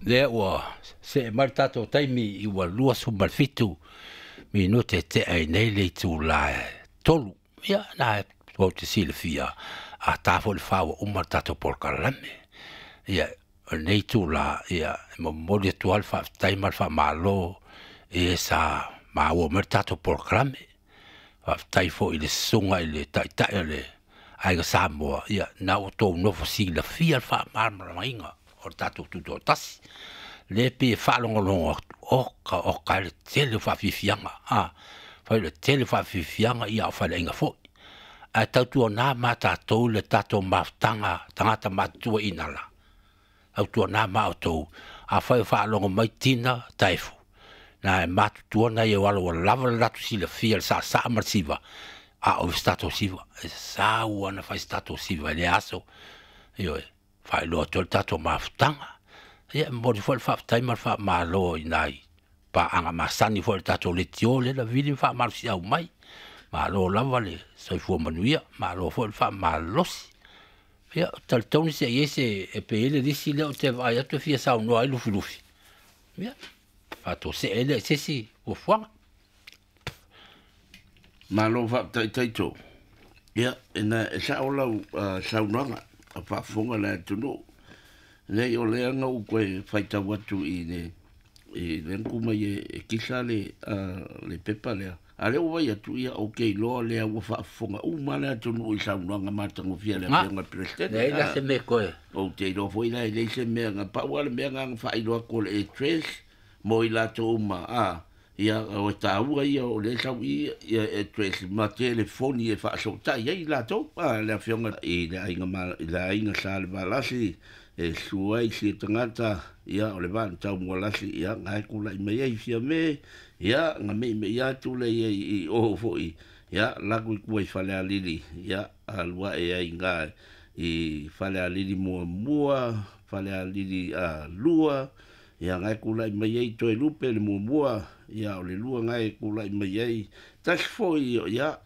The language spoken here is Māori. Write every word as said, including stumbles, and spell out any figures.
Le ua se mar tato taimi I ua lua sumar fitu mi no te te ai nei le tu la tolu ia na o te sile fia a tafo le fa o mar tato por kalame ia nei tu la ia mo mo le tu alfa taimar fa malo e sa ma o mar tato por kalame fa tai fo ile sunga ile tai tai le ai ga samo ia na o to no fo sile fia fa mar mainga o tato tu do tas le pe fa longo longo o ka o ka le tele fa fifianga a fa le tele fa fifianga ia fa le inga fo a tatu na mata to le tato maftanga tangata matua inala au tu na ma to a fa fa longo mai tina taifu na matu tu na ye wala wala lava la tu si le fiel sa sa marsiva a o stato siva sa wana fa stato siva le aso io fa lo to tato maftanga ia mo fo fa taimar fa malo inai pa anga masani fo tato le tio le la vili fa marsi au mai malo lava le sai fu manuia malo fo fa malos ia tal toni se ese e pe ele disi le o te vai atu fia sa no ai lufi lufi ia fa to se ele se si o fo malo fa tai tai to ia ena sa ola sa no fa fonga la tu no le o le anga u koe faita watu I ne e le kuma ye kisa le le pepa le ale o vai atu ia okay lo le o fa fonga u mala tu no sa no nga mata ngo fia le nga president le la se me koe o te do foi la le se me nga pa wala me nga fa I lo ko le tres mo I la to ma a ia o ta u ia o le sa I ia e tres ma telefoni e fa so ta ia I la to a le fionga I le inga ma la inga sa le balasi e suai si tangata ia o le van tau mo lasi ia ngai kula I mai ai fia me ia nga me me ia tu le I o foi ia la ku ku I fale alili ia alwa e ai nga I fale alili mo mua fale alili a lua ia ngai kula I mai ai to e lupe le mo mua ia o le lua ngai kula I mai ai tas foi ia